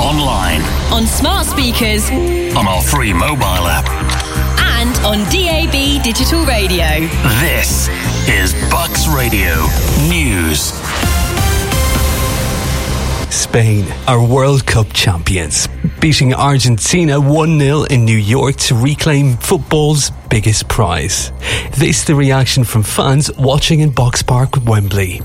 online, on smart speakers, on our free mobile app, and on DAB digital radio. This is Bucks Radio News. Spain are World Cup champions, beating Argentina 1-0 in New York to reclaim football's biggest prize. This is the reaction from fans watching in Box Park at Wembley.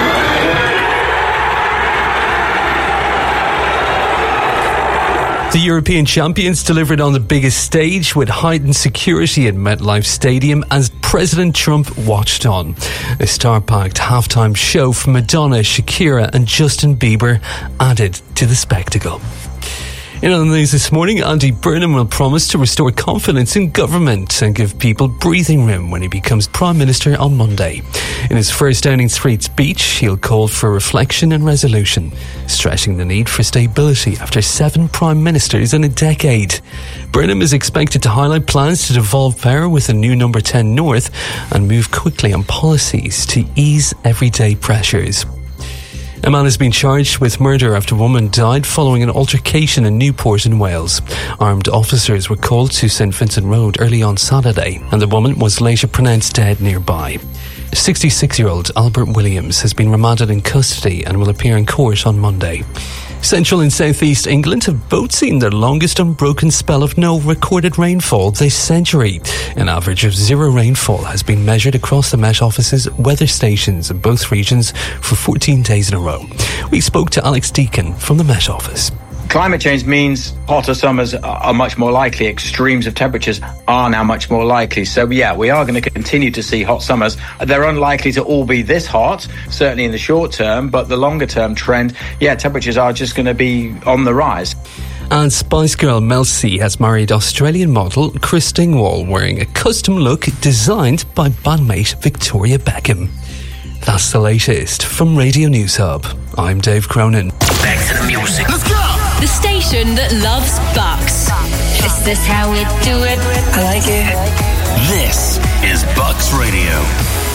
The European champions delivered on the biggest stage with heightened security at MetLife Stadium as President Trump watched on. A star-packed halftime show from Madonna, Shakira and Justin Bieber added to the spectacle. In other news this morning, Andy Burnham will promise to restore confidence in government and give people breathing room when he becomes Prime Minister on Monday. In his first Downing Street speech, he'll call for reflection and resolution, stressing the need for stability after 7 Prime Ministers in a decade. Burnham is expected to highlight plans to devolve power with a new Number 10 North and move quickly on policies to ease everyday pressures. A man has been charged with murder after a woman died following an altercation in Newport in Wales. Armed officers were called to St Vincent Road early on Saturday, and the woman was later pronounced dead nearby. 66-year-old Albert Williams has been remanded in custody and will appear in court on Monday. Central and southeast England have both seen their longest unbroken spell of no recorded rainfall this century. An average of 0 rainfall has been measured across the Met Office's weather stations in both regions for 14 days in a row. We spoke to Alex Deacon from the Met Office. Climate change means hotter summers are much more likely. Extremes of temperatures are now much more likely. So, yeah, we are going to continue to see hot summers. They're unlikely to all be this hot, certainly in the short term, but the longer term trend, temperatures are just going to be on the rise. And Spice Girl Mel C has married Australian model Chris Dingwall, wearing a custom look designed by bandmate Victoria Beckham. That's the latest from Radio News Hub. I'm Dave Cronin. Back to the music. Let's go! The station that loves Bucks. Is this how we do it? I like it. This is Bucks Radio.